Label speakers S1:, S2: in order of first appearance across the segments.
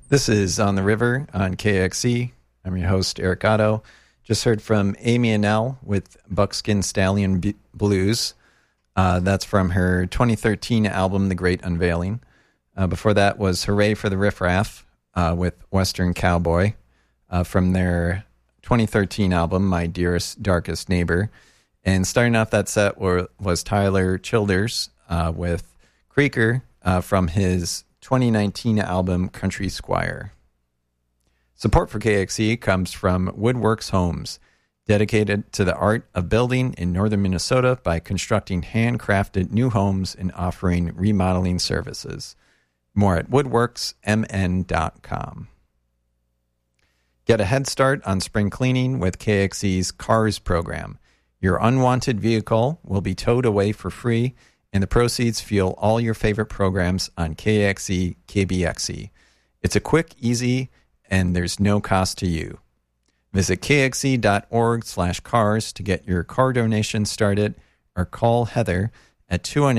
S1: This is On the River on KXC. I'm your host, Eric Otto. Just heard from Amy Annell with Buckskin Stallion Blues. That's from her 2013 album, The Great Unveiling. Before that was Hooray for the Riff Raff with Western Cowboy from their 2013 album, My Dearest Darkest Neighbor. And starting off that set was Tyler Childers with Creaker from his 2019 album, Country Squire. Support for KXC comes from Woodworks Homes, dedicated to the art of building in northern Minnesota by constructing handcrafted new homes and offering remodeling services. More at woodworksmn.com. Get a head start on spring cleaning with KXC's CARS program. Your unwanted vehicle will be towed away for free, and the proceeds fuel all your favorite programs on KXC, KBXC. It's a quick, easy, and there's no cost to you. Visit kxc.org/cars to get your car donation started, or call Heather at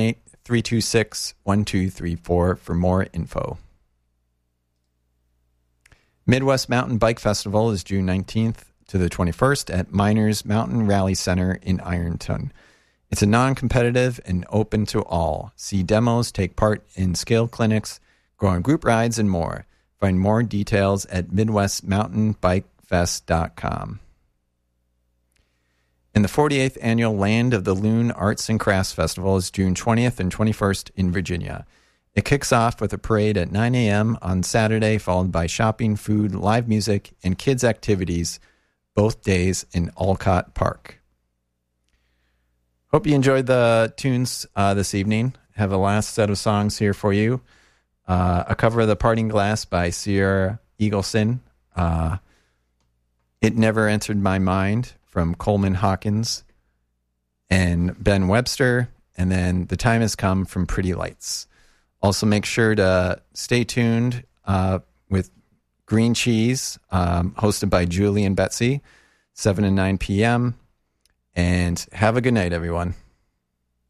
S1: 218-326-1234 for more info. Midwest Mountain Bike Festival is June 19th to the 21st at Miners Mountain Rally Center in Ironton. It's a non-competitive and open to all. See demos, take part in skill clinics, go on group rides, and more. Find more details at MidwestMountainBikeFest.com. And the 48th Annual Land of the Loon Arts and Crafts Festival is June 20th and 21st in Virginia. It kicks off with a parade at 9 a.m. on Saturday, followed by shopping, food, live music, and kids' activities, both days in Olcott Park. Hope you enjoyed the tunes this evening. Have a last set of songs here for you. A cover of The Parting Glass by Sierra Eagleson. It Never Entered My Mind from Coleman Hawkins and Ben Webster. And then The Time Has Come from Pretty Lights. Also make sure to stay tuned with Green Cheese, hosted by Julie and Betsy, 7 and 9 p.m., and have a good night, everyone.